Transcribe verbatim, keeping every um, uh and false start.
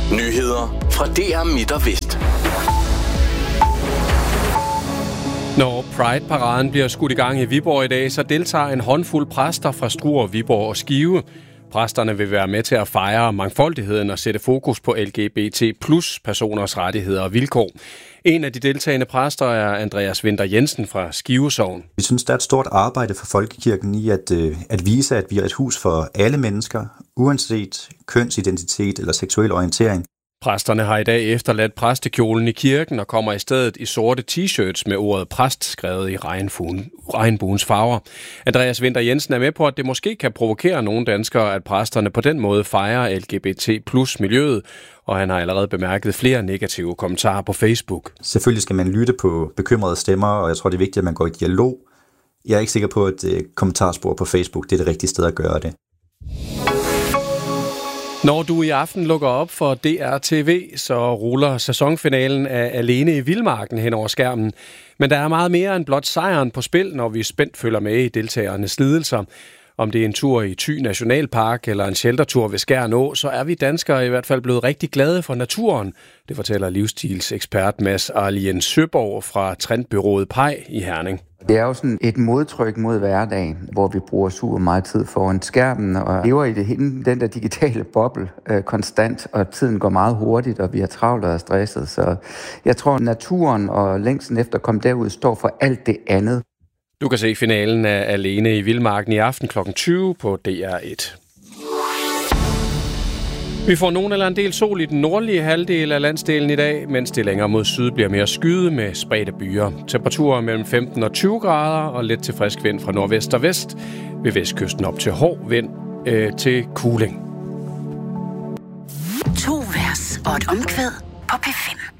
Nyheder fra D R Midt og Vest. Når Pride-paraden bliver skudt i gang i Viborg i dag, så deltager en håndfuld præster fra Struer, Viborg og Skive. Præsterne vil være med til at fejre mangfoldigheden og sætte fokus på L G B T plus personers rettigheder og vilkår. En af de deltagende præster er Andreas Winther Jensen fra Skive Sogn. Vi synes, der er et stort arbejde for folkekirken i at, at vise, at vi er et hus for alle mennesker, uanset kønsidentitet eller seksuel orientering. Præsterne har i dag efterladt præstekjolen i kirken og kommer i stedet i sorte t-shirts med ordet præst skrevet i regnbuens farver. Andreas Winther Jensen er med på, at det måske kan provokere nogle danskere, at præsterne på den måde fejrer L G B T plus miljøet, og han har allerede bemærket flere negative kommentarer på Facebook. Selvfølgelig skal man lytte på bekymrede stemmer, og jeg tror, det er vigtigt, at man går i dialog. Jeg er ikke sikker på, at kommentarspor på Facebook det er det rigtige sted at gøre det. Når du i aften lukker op for D R T V, så ruller sæsonfinalen af Alene i Vildmarken hen over skærmen. Men der er meget mere end blot sejren på spil, når vi spændt følger med i deltagernes lidelser. Om det er en tur i Thy Nationalpark eller en sheltertur ved Skjern Å, så er vi danskere i hvert fald blevet rigtig glade for naturen. Det fortæller livsstilsekspert Mads Arlien Søborg fra Trendbyrået Pej i Herning. Det er jo sådan et modtryk mod hverdagen, hvor vi bruger super meget tid foran skærmen og lever i det, den der digitale boble øh, konstant, og tiden går meget hurtigt, og vi er travlt og er stresset. Så jeg tror, naturen og længsten efter at komme derud står for alt det andet. Du kan se finalen af Alene i Vildmarken i aften klokken tyve på D R et. Vi får nogen eller en del sol i den nordlige halvdel af landsdelen i dag, mens det længere mod syd bliver mere skyet med spredte byer. Temperaturer mellem femten og tyve grader og let til frisk vind fra nordvest og vest. Ved vestkysten op til hård vind øh, til kuling. To vers og et omkvæd på P fem.